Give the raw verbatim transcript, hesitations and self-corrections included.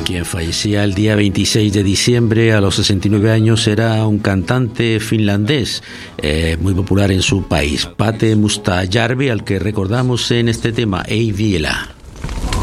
Quien fallecía el día veintiséis de diciembre a los sesenta y nueve años era un cantante finlandés eh, muy popular en su país, Pate Mustajärvi, al que recordamos en este tema, Ei vielä.